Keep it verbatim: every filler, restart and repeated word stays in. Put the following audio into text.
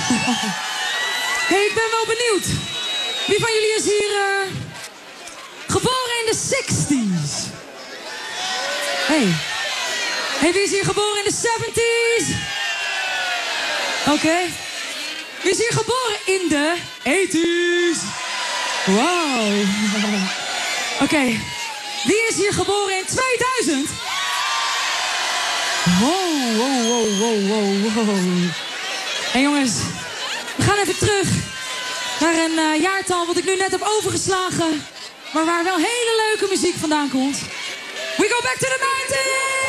Hey, ik ben wel benieuwd. Wie van jullie is hier uh, geboren in de zestig's? Hey. Hey, wie is hier geboren in de zeventig's? Oké. Okay. Wie is hier geboren in de tachtig's? Wow. Oké. Okay. Wie is hier geboren in tweeduizend? Wow, wow, wow, wow, wow, wow. Hey jongens, we gaan even terug naar een uh, jaartal wat ik nu net heb overgeslagen. Maar waar wel hele leuke muziek vandaan komt. We go back to the nineties!